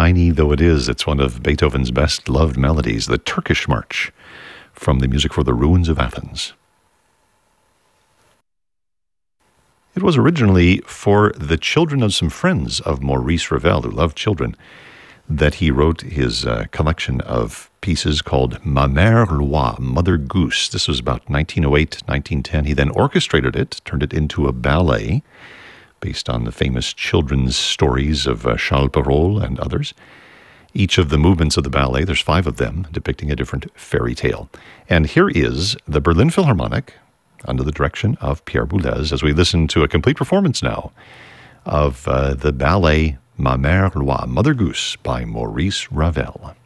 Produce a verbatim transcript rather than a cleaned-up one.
tiny though it is, it's one of Beethoven's best-loved melodies, the Turkish March, from the Music for the Ruins of Athens. It was originally for the children of some friends of Maurice Ravel, who loved children, that he wrote his uh, collection of pieces called Ma Mère Loi, Mother Goose. This was about nineteen oh eight, nineteen ten. He then orchestrated it, turned it into a ballet based on the famous children's stories of uh, Charles Perrault and others. Each of the movements of the ballet, there's five of them, depicting a different fairy tale. And here is the Berlin Philharmonic, under the direction of Pierre Boulez, as we listen to a complete performance now of uh, the ballet Ma Mère Loi, Mother Goose by Maurice Ravel.